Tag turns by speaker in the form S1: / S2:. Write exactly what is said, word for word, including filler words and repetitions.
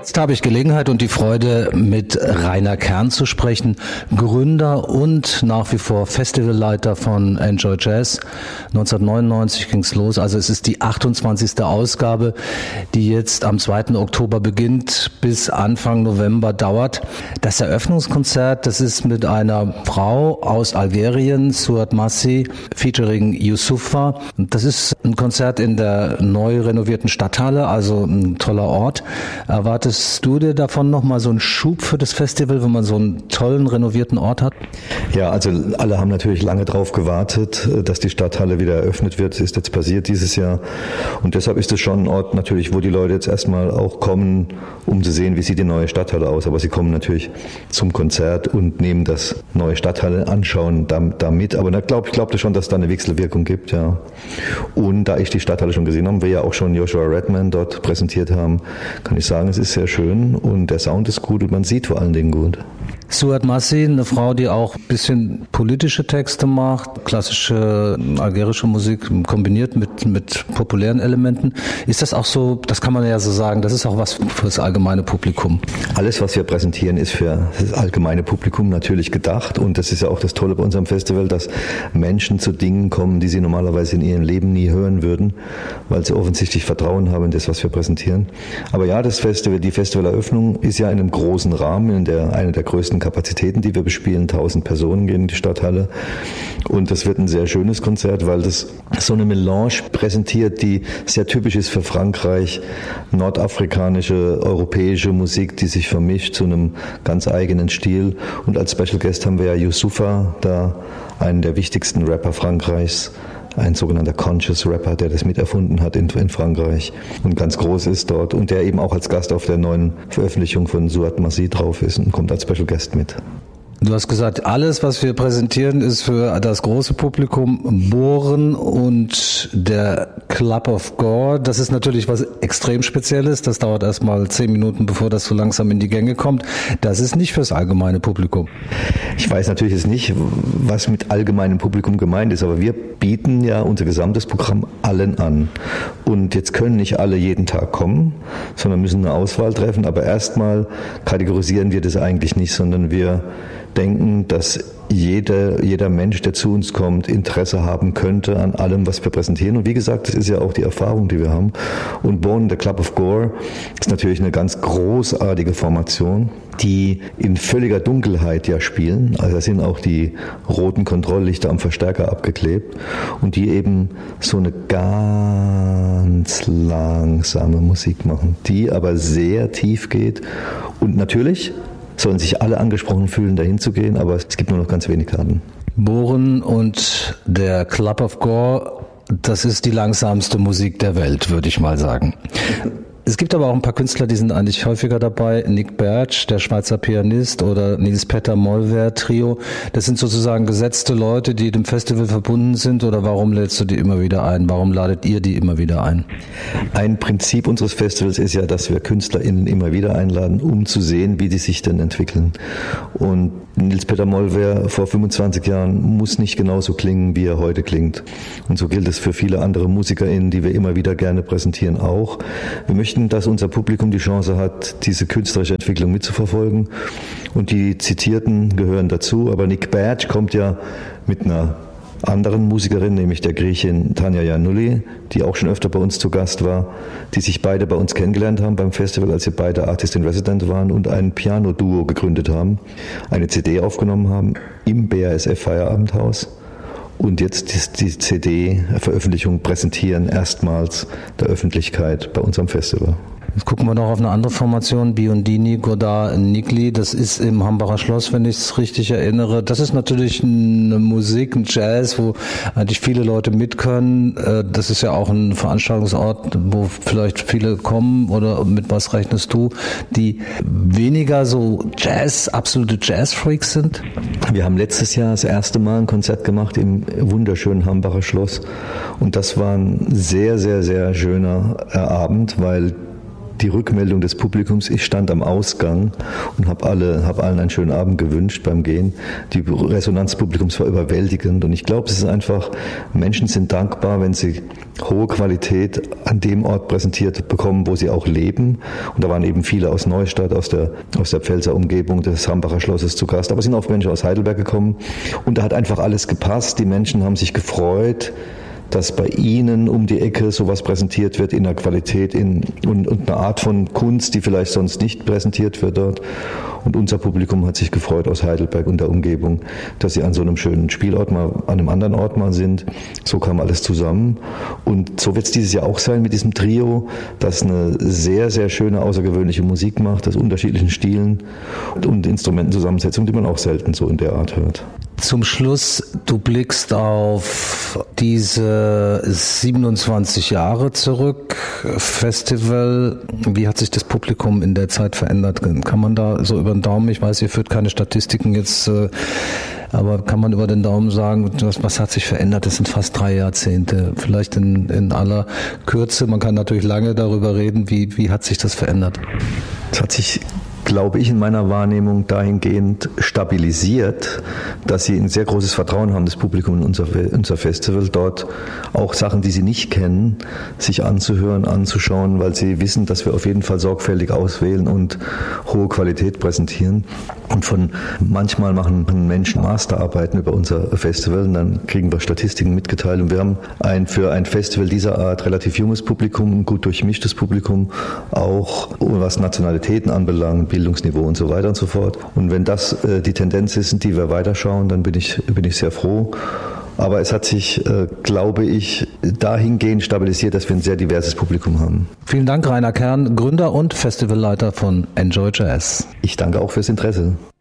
S1: Jetzt habe ich Gelegenheit und die Freude, mit Rainer Kern zu sprechen, Gründer und nach wie vor Festivalleiter von Enjoy Jazz. neunzehnhundertneunundneunzig ging es los, also es ist die achtundzwanzigste Ausgabe, die jetzt am zweiten Oktober beginnt, bis Anfang November dauert. Das Eröffnungskonzert, das ist mit einer Frau aus Algerien, Suad Massi, featuring Youssoufa. Das ist ein Konzert in der neu renovierten Stadthalle, also ein toller Ort. Erwartest du dir davon nochmal so einen Schub für das Festival, wenn man so einen tollen, renovierten Ort hat?
S2: Ja, also alle haben natürlich lange drauf gewartet, dass die Stadthalle wieder eröffnet wird. Das ist jetzt passiert dieses Jahr. Und deshalb ist es schon ein Ort natürlich, wo die Leute jetzt erstmal auch kommen, um zu sehen, wie sieht die neue Stadthalle aus. Aber sie kommen natürlich zum Konzert und nehmen das neue Stadthalle anschauen da mit. Aber ich glaube ich glaub schon, dass es da eine Wechselwirkung gibt, ja. Und da ich die Stadthalle schon gesehen habe, wir ja auch schon Joshua Redman dort präsentiert haben, kann ich sagen, es ist sehr schön und der Sound ist gut und man sieht vor allen Dingen gut.
S1: Suad Massi, eine Frau, die auch ein bisschen politische Texte macht, klassische algerische Musik kombiniert mit, mit populären Elementen. Ist das auch so, das kann man ja so sagen, das ist auch was für das allgemeine Publikum?
S2: Alles, was wir präsentieren, ist für das allgemeine Publikum natürlich gedacht und das ist ja auch das Tolle bei unserem Festival, dass Menschen zu Dingen kommen, die sie normalerweise in ihrem Leben nie hören würden, weil sie offensichtlich Vertrauen haben in das, was wir präsentieren. Aber ja, das Festival, die Festivaleröffnung ist ja in einem großen Rahmen, in der eine der größten Kapazitäten, die wir bespielen. tausend Personen gehen in die Stadthalle und das wird ein sehr schönes Konzert, weil das so eine Melange präsentiert, die sehr typisch ist für Frankreich, nordafrikanische, europäische Musik, die sich vermischt zu einem ganz eigenen Stil und als Special Guest haben wir ja Youssoufa, da einen der wichtigsten Rapper Frankreichs, ein sogenannter Conscious Rapper, der das miterfunden hat in, in Frankreich und ganz groß ist dort und der eben auch als Gast auf der neuen Veröffentlichung von Suad Massi drauf ist und kommt als Special Guest mit.
S1: Du hast gesagt, alles, was wir präsentieren, ist für das große Publikum. Bohren und der Club of Gore, das ist natürlich was extrem Spezielles. Das dauert erst mal zehn Minuten, bevor das so langsam in die Gänge kommt. Das ist nicht fürs allgemeine Publikum.
S2: Ich weiß natürlich jetzt nicht, was mit allgemeinem Publikum gemeint ist, aber wir bieten ja unser gesamtes Programm allen an. Und jetzt können nicht alle jeden Tag kommen, sondern müssen eine Auswahl treffen. Aber erstmal kategorisieren wir das eigentlich nicht, sondern wir denken, dass jeder, jeder Mensch, der zu uns kommt, Interesse haben könnte an allem, was wir präsentieren. Und wie gesagt, das ist ja auch die Erfahrung, die wir haben. Und Born, the Club of Gore, ist natürlich eine ganz großartige Formation, die in völliger Dunkelheit ja spielen. Also da sind auch die roten Kontrolllichter am Verstärker abgeklebt und die eben so eine ganz langsame Musik machen, die aber sehr tief geht und natürlich sollen sich alle angesprochen fühlen, dahin zu gehen, aber es gibt nur noch ganz wenig Karten.
S1: Bohren und der Club of Gore, das ist die langsamste Musik der Welt, würde ich mal sagen. Es gibt aber auch ein paar Künstler, die sind eigentlich häufiger dabei. Nick Bertsch, der Schweizer Pianist, oder Niels Petter Mollwehr Trio. Das sind sozusagen gesetzte Leute, die dem Festival verbunden sind. Oder warum lädst du die immer wieder ein? Warum ladet ihr die immer wieder ein?
S2: Ein Prinzip unseres Festivals ist ja, dass wir KünstlerInnen immer wieder einladen, um zu sehen, wie die sich denn entwickeln. Und Niels Petter Mollwehr vor fünfundzwanzig Jahren muss nicht genauso klingen, wie er heute klingt. Und so gilt es für viele andere MusikerInnen, die wir immer wieder gerne präsentieren, auch. Wir möchten, dass unser Publikum die Chance hat, diese künstlerische Entwicklung mitzuverfolgen. Und die Zitierten gehören dazu. Aber Nick Bertsch kommt ja mit einer anderen Musikerin, nämlich der Griechin Tanja Giannulli, die auch schon öfter bei uns zu Gast war, die sich beide bei uns kennengelernt haben beim Festival, als sie beide Artist in Resident waren und ein Piano-Duo gegründet haben, eine C D aufgenommen haben im B A S F Feierabendhaus und jetzt die C D-Veröffentlichung präsentieren erstmals der Öffentlichkeit bei unserem Festival.
S1: Jetzt gucken wir noch auf eine andere Formation, Biondini, Godard, Nikli. Das ist im Hambacher Schloss, wenn ich es richtig erinnere. Das ist natürlich eine Musik, ein Jazz, wo eigentlich viele Leute mit können. Das ist ja auch ein Veranstaltungsort, wo vielleicht viele kommen. Oder mit was rechnest du, die weniger so Jazz, absolute Jazz-Freaks sind?
S2: Wir haben letztes Jahr das erste Mal ein Konzert gemacht im wunderschönen Hambacher Schloss. Und das war ein sehr, sehr, sehr schöner Abend, weil die Rückmeldung des Publikums, ich stand am Ausgang und habe alle, hab allen einen schönen Abend gewünscht beim Gehen. Die Resonanz des Publikums war überwältigend und ich glaube, es ist einfach, Menschen sind dankbar, wenn sie hohe Qualität an dem Ort präsentiert bekommen, wo sie auch leben. Und da waren eben viele aus Neustadt, aus der, aus der Pfälzer Umgebung des Hambacher Schlosses zu Gast, aber es sind auch Menschen aus Heidelberg gekommen und da hat einfach alles gepasst. Die Menschen haben sich gefreut, dass bei Ihnen um die Ecke sowas präsentiert wird in der Qualität in, und, und einer Art von Kunst, die vielleicht sonst nicht präsentiert wird dort. Und unser Publikum hat sich gefreut aus Heidelberg und der Umgebung, dass sie an so einem schönen Spielort mal, an einem anderen Ort mal sind. So kam alles zusammen. Und so wird es dieses Jahr auch sein mit diesem Trio, das eine sehr, sehr schöne, außergewöhnliche Musik macht, aus unterschiedlichen Stilen und Instrumentenzusammensetzungen, die man auch selten so in der Art hört.
S1: Zum Schluss, du blickst auf diese siebenundzwanzig Jahre zurück, Festival. Wie hat sich das Publikum in der Zeit verändert? Kann man da so über den Daumen, ich weiß, ihr führt keine Statistiken jetzt, aber kann man über den Daumen sagen, was hat sich verändert? Das sind fast drei Jahrzehnte, vielleicht in, in aller Kürze. Man kann natürlich lange darüber reden, wie, wie hat sich das verändert?
S2: Es hat sich, glaube ich, in meiner Wahrnehmung dahingehend stabilisiert, dass sie ein sehr großes Vertrauen haben, das Publikum in unser, unser Festival, dort auch Sachen, die sie nicht kennen, sich anzuhören, anzuschauen, weil sie wissen, dass wir auf jeden Fall sorgfältig auswählen und hohe Qualität präsentieren. Und von manchmal machen Menschen Masterarbeiten über unser Festival und dann kriegen wir Statistiken mitgeteilt. Und wir haben ein für ein Festival dieser Art relativ junges Publikum, ein gut durchmischtes Publikum, auch was Nationalitäten anbelangt, Bildungsniveau und so weiter und so fort. Und wenn das äh, die Tendenz ist, die wir weiterschauen, dann bin ich, bin ich sehr froh. Aber es hat sich, äh, glaube ich, dahingehend stabilisiert, dass wir ein sehr diverses Publikum haben.
S1: Vielen Dank, Rainer Kern, Gründer und Festivalleiter von Enjoy Jazz.
S2: Ich danke auch fürs Interesse.